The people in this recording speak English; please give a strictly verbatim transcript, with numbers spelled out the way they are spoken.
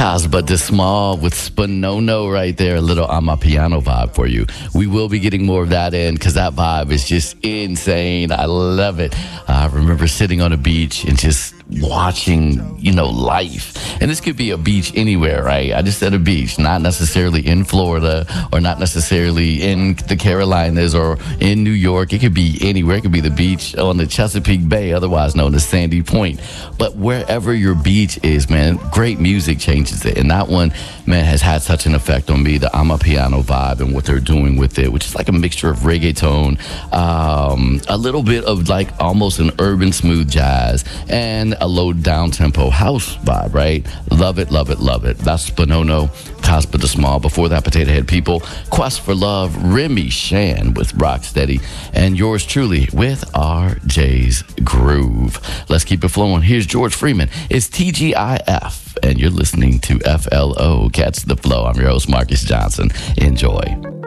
Casbah de Small with Spinono right there. A little Amapiano vibe for you. We will be getting more of that in because that vibe is just insane. I love it. I remember sitting on a beach and just watching, you know, life. And this could be a beach anywhere, right? I just said a beach, not necessarily in Florida or not necessarily in the Carolinas or in New York. It could be anywhere. It could be the beach on the Chesapeake Bay, otherwise known as Sandy Point. But wherever your beach is, man, great music changes it. And that one, man, has had such an effect on me, the Amapiano vibe and what they're doing with it, which is like a mixture of reggaeton, um, a little bit of like almost an urban smooth jazz, and a low down tempo house vibe, right? Love it, love it, love it. That's Spinono, Casbah de Small. Before that, Potato Head People, Quest for Love, Remy Shan with Rocksteady, and yours truly with R J's Groove. Let's keep it flowing. Here's George Freeman. It's T G I F, and you're listening to F L O. Catch the flow. I'm your host, Marcus Johnson. Enjoy.